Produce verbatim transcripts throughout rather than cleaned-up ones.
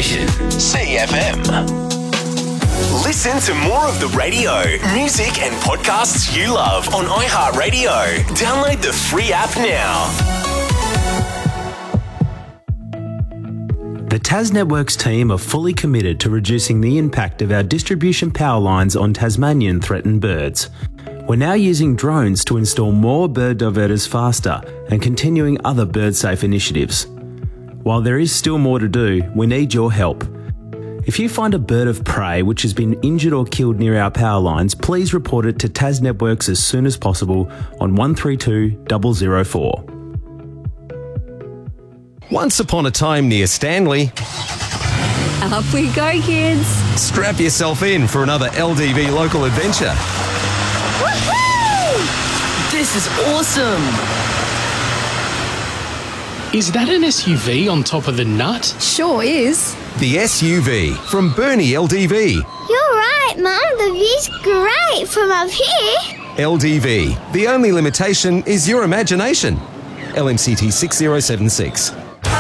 station, C F M. Listen to more of the radio, music and podcasts you love on iHeartRadio. Download the free app now. The Tas Networks team are fully committed to reducing the impact of our distribution power lines on Tasmanian threatened birds. We're now using drones to install more bird diverters faster and continuing other bird-safe initiatives. While there is still more to do, we need your help. If you find a bird of prey which has been injured or killed near our power lines, please report it to Tas Networks as soon as possible on one three two zero zero four. Once upon a time near Stanley, up we go, kids. Strap yourself in for another L D V local adventure. Woohoo! This is awesome. Is that an S U V on top of the nut? Sure is. The S U V from Bernie L D V. You're right, Mum. The view's great from up here. L D V. The only limitation is your imagination. L M C T six zero seven six.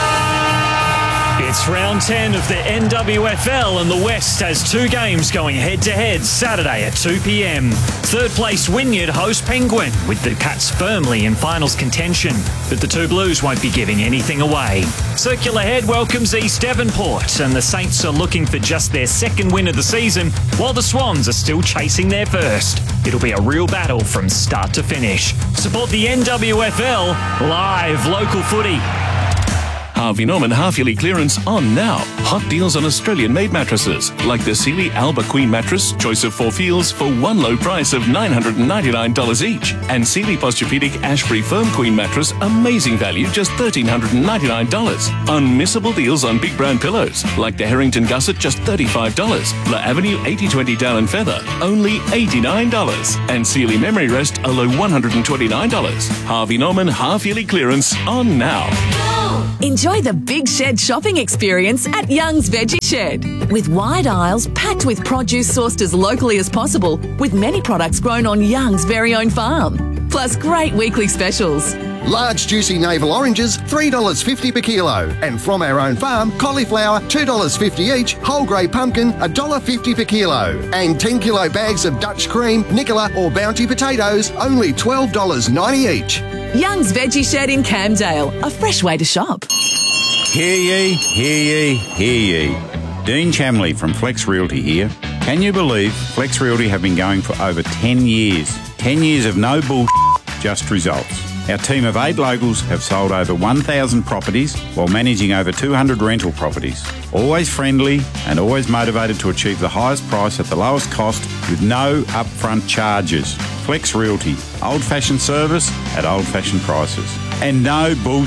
It's round ten of the N W F L and the West has two games going head-to-head Saturday at two p.m. Third place Wynyard host Penguin, with the Cats firmly in finals contention. But the two Blues won't be giving anything away. Circular Head welcomes East Devonport, and the Saints are looking for just their second win of the season, while the Swans are still chasing their first. It'll be a real battle from start to finish. Support the N W F L, live local footy. Harvey Norman half-yearly clearance on now. Hot deals on Australian-made mattresses, like the Sealy Alba Queen mattress, choice of four feels, for one low price of nine hundred ninety-nine dollars each. And Sealy Posturepedic Ashbury Firm Queen mattress, amazing value, just one thousand three hundred ninety-nine dollars. Unmissable deals on big brand pillows, like the Harrington Gusset, just thirty-five dollars. La Avenue eighty twenty Down and Feather, only eighty-nine dollars. And Sealy Memory Rest, a low one hundred twenty-nine dollars. Harvey Norman half-yearly clearance on now. Enjoy the Big Shed shopping experience at Young's Veggie Shed. With wide aisles packed with produce sourced as locally as possible, with many products grown on Young's very own farm. Plus great weekly specials. Large juicy navel oranges, three dollars fifty per kilo. And from our own farm, cauliflower, two dollars fifty each. Whole grey pumpkin, one dollar fifty per kilo. And ten kilo bags of Dutch cream, Nicola or Bounty potatoes, only twelve dollars ninety each. Young's Veggie Shed in Camdale, a fresh way to shop. Hear ye, hear ye, hear ye. Dean Chamley from Flex Realty here. Can you believe Flex Realty have been going for over ten years? ten years of no bullshit, just results. Our team of eight locals have sold over one thousand properties while managing over two hundred rental properties. Always friendly and always motivated to achieve the highest price at the lowest cost with no upfront charges. Flex Realty, old-fashioned service at old-fashioned prices. And no bullshit.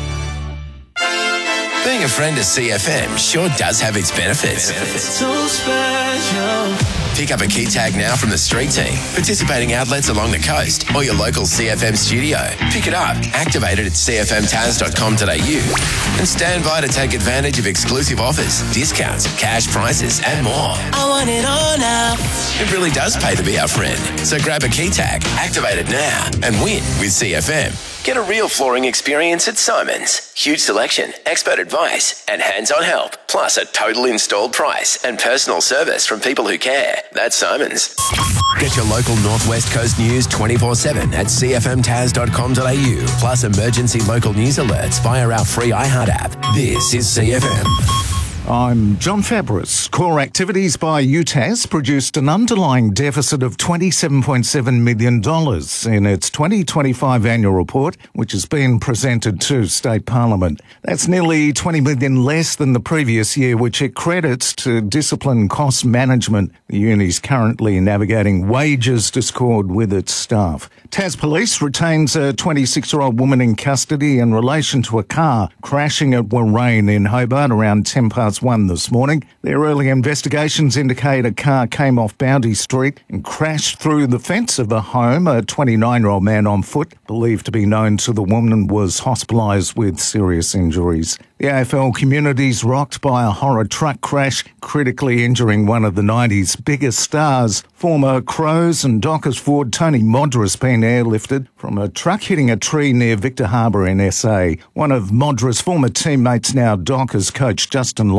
Being a friend of C F M sure does have its benefits. So special. Pick up a key tag now from the street team, participating outlets along the coast, or your local C F M studio. Pick it up, activate it at c f m tas dot com dot a u, and stand by to take advantage of exclusive offers, discounts, cash prizes, and more. I want it all now. It really does pay to be our friend. So grab a key tag, activate it now, and win with C F M. Get a real flooring experience at Simon's. Huge selection, expert advice, and hands-on help. Plus a total installed price and personal service from people who care. That's Simon's. Get your local Northwest Coast news twenty-four seven at c f m tas dot com dot a u. Plus emergency local news alerts via our free iHeart app. This is C F M. I'm John Fabris. Core activities by U T A S produced an underlying deficit of twenty-seven point seven million dollars in its twenty twenty-five annual report, which has been presented to State Parliament. That's nearly twenty million dollars less than the previous year, which it credits to disciplined cost management. The uni's currently navigating wages discord with its staff. Tas Police retains a twenty-six-year-old woman in custody in relation to a car crashing at Warrane in Hobart around ten past one this morning. Their early investigations indicate a car came off Bounty Street and crashed through the fence of a home. A twenty-nine-year-old man on foot, believed to be known to the woman, was hospitalised with serious injuries. The A F L community's rocked by a horror truck crash, critically injuring one of the nineties biggest stars. Former Crows and Dockers forward Tony Modras been airlifted from a truck hitting a tree near Victor Harbour in S A. One of Modras' former teammates, now Dockers coach Justin Long,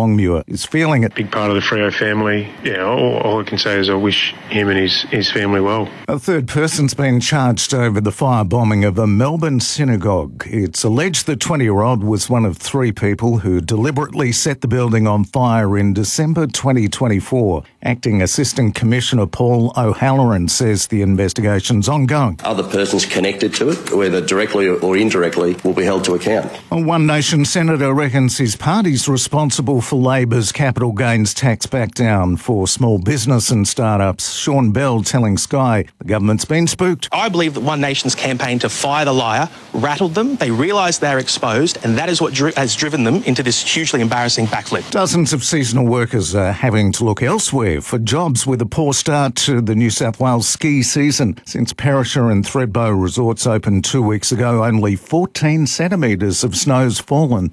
Longmuir is feeling it. Big part of the Freo family. Yeah, all, all I can say is I wish him and his, his family well. A third person's been charged over the firebombing of a Melbourne synagogue. It's alleged the twenty-year-old was one of three people who deliberately set the building on fire in December twenty twenty-four. Acting Assistant Commissioner Paul O'Halloran says the investigation's ongoing. Other persons connected to it, whether directly or indirectly, will be held to account. A One Nation senator reckons his party's responsible for Labor's capital gains tax backdown for small business and startups. Sean Bell telling Sky the government's been spooked. I believe that One Nation's campaign to fire the liar rattled them. They realised they're exposed, and that is what dri- has driven them into this hugely embarrassing backflip. Dozens of seasonal workers are having to look elsewhere for jobs with a poor start to the New South Wales ski season. Since Perisher and Thredbo resorts opened two weeks ago, only fourteen centimetres of snow's fallen.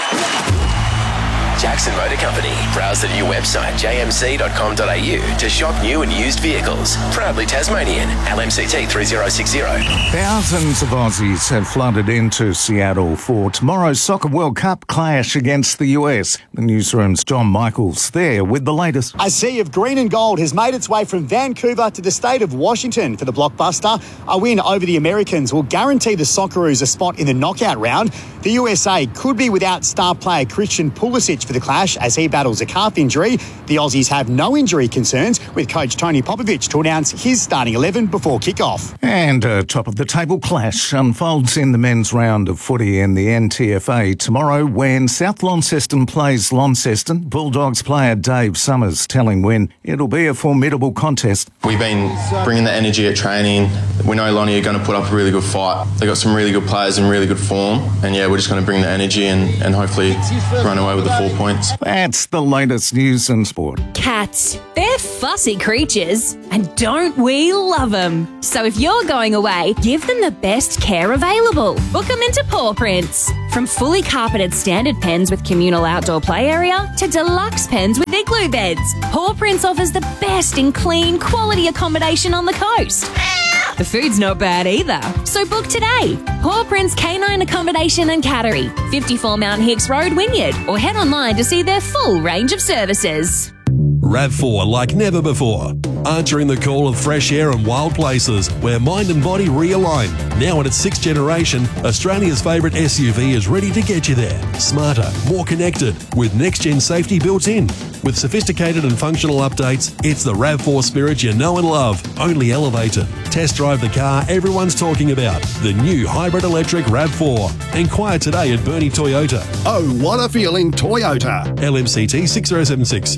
Jackson Motor Company. Browse the new website j m c dot com dot a u to shop new and used vehicles. Proudly Tasmanian. L M C T three zero six zero. Thousands of Aussies have flooded into Seattle for tomorrow's Soccer World Cup clash against the U S. The newsroom's John Michaels there with the latest. A sea of green and gold has made its way from Vancouver to the state of Washington for the blockbuster. A win over the Americans will guarantee the Socceroos a spot in the knockout round. The U S A could be without star player Christian Pulisic for the clash as he battles a calf injury. The Aussies have no injury concerns, with coach Tony Popovich to announce his starting eleven before kick-off. And a top-of-the-table clash unfolds in the men's round of footy in the N T F A tomorrow when South Launceston plays Launceston. Bulldogs player Dave Summers telling Win it'll be a formidable contest. We've been bringing the energy at training. We know Lonnie are going to put up a really good fight. They've got some really good players in really good form. And yeah, we're just going to bring the energy and, and hopefully run away with the four points. That's the latest news and sport. Cats. They're fussy creatures, and don't we love them? So if you're going away, give them the best care available. Book them into Paw Prints. From fully carpeted standard pens with communal outdoor play area to deluxe pens with igloo beds, Paw Prints offers the best in clean, quality accommodation on the coast. The food's not bad either. So book today. Paw Prints Canine Accommodation and Cattery, fifty-four Mount Hicks Road, Wynyard, or head online to see their full range of services. RAV four like never before. Answering the call of fresh air and wild places where mind and body realign. Now in its sixth generation, Australia's favourite S U V is ready to get you there. Smarter, more connected, with next-gen safety built in. With sophisticated and functional updates, it's the RAV four spirit you know and love, only elevated. Test drive the car everyone's talking about, the new hybrid electric RAV four. Inquire today at Bernie Toyota. Oh, what a feeling, Toyota. L M C T six zero seven six.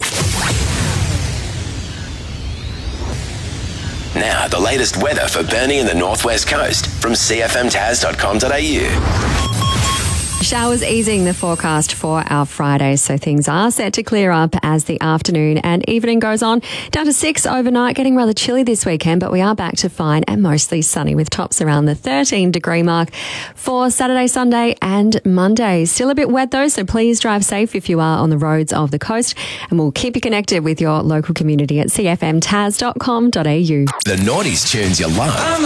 Now, the latest weather for Burnie and the Northwest Coast from c f m taz dot com dot a u. Showers easing the forecast for our Friday, so things are set to clear up as the afternoon and evening goes on. Down to six overnight, getting rather chilly this weekend, but we are back to fine and mostly sunny with tops around the thirteen degree mark for Saturday, Sunday and Monday. Still a bit wet though, so please drive safe if you are on the roads of the coast, and we'll keep you connected with your local community at c f m taz dot com dot a u. The noughties tunes you love.